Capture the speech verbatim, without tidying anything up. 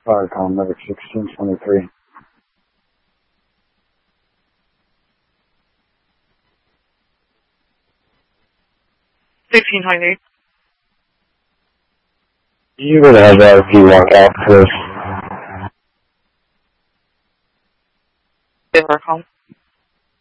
Fire call number sixteen twenty-three. sixteen twenty-three. You would have that if you walk out, please. Give her a call.